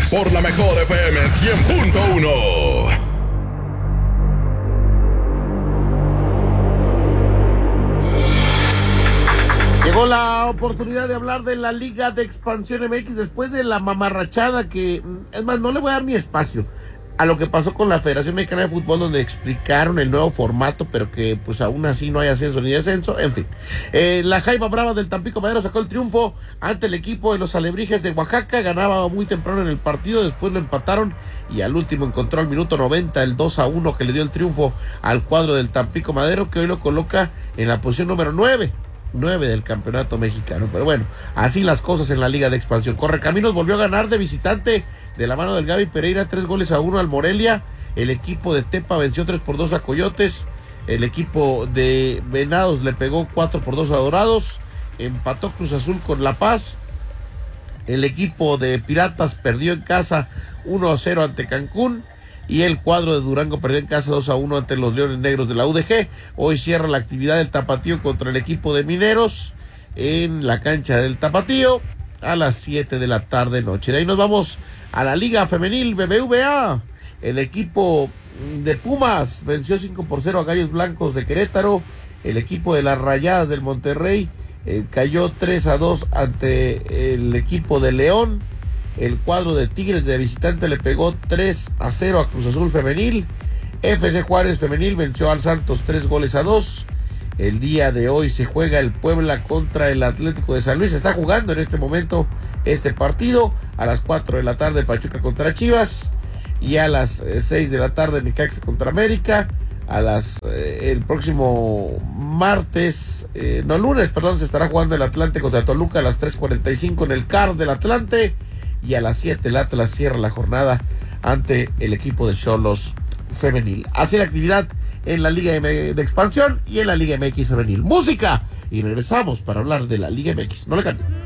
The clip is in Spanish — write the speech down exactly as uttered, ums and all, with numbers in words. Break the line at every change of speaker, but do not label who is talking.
por la mejor F M cien punto uno.
Llegó la oportunidad de hablar de la Liga de Expansión M X después de la mamarrachada que, es más, no le voy a dar ni espacio a lo que pasó con la Federación Mexicana de Fútbol, donde explicaron el nuevo formato, pero que pues aún así no hay ascenso ni descenso, en fin. Eh, la Jaiba Brava del Tampico Madero sacó el triunfo ante el equipo de los Alebrijes de Oaxaca, ganaba muy temprano en el partido, después lo empataron y al último encontró al minuto noventa el dos a uno que le dio el triunfo al cuadro del Tampico Madero, que hoy lo coloca en la posición número nueve. nueve del campeonato mexicano, pero bueno, así las cosas en la Liga de Expansión. Correcaminos volvió a ganar de visitante de la mano del Gaby Pereira, tres goles a uno al Morelia. El equipo de Tepa venció tres por dos a Coyotes. El equipo de Venados le pegó cuatro por dos a Dorados. Empató Cruz Azul con La Paz. El equipo de Piratas perdió en casa uno a cero ante Cancún. Y el cuadro de Durango perdió en casa dos a uno ante los Leones Negros de la U D G. Hoy cierra la actividad del Tapatío contra el equipo de Mineros en la cancha del Tapatío a las siete de la tarde noche. De ahí nos vamos a la Liga Femenil B B V A. El equipo de Pumas venció cinco por cero a Gallos Blancos de Querétaro. El equipo de las Rayadas del Monterrey eh, cayó tres a dos ante el equipo de León. El cuadro de Tigres de visitante le pegó tres a cero a Cruz Azul Femenil. F C Juárez Femenil venció al Santos tres goles a dos. El día de hoy se juega el Puebla contra el Atlético de San Luis. Se está jugando en este momento este partido. A las cuatro de la tarde Pachuca contra Chivas. Y a las seis de la tarde Necaxa contra América. A las eh, el próximo martes, eh, no lunes, perdón, se estará jugando el Atlante contra Toluca a las tres cuarenta y cinco en el C A R del Atlante. Y a las siete el Atlas cierra la jornada ante el equipo de Xolos Femenil. Así la actividad en la Liga de Expansión y en la Liga M X Femenil. Música y regresamos para hablar de la Liga M X. No le cambien.